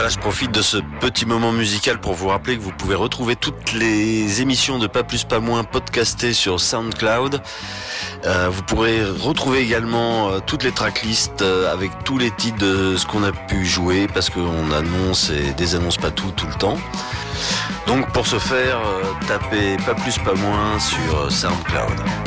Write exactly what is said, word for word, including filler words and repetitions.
Voilà, je profite de ce petit moment musical pour vous rappeler que vous pouvez retrouver toutes les émissions de Pas Plus Pas Moins podcastées sur SoundCloud. Euh, vous pourrez retrouver également euh, toutes les tracklists euh, avec tous les titres de ce qu'on a pu jouer, parce qu'on annonce et désannonce pas tout tout le temps. Donc pour ce faire, euh, tapez Pas Plus Pas Moins sur SoundCloud.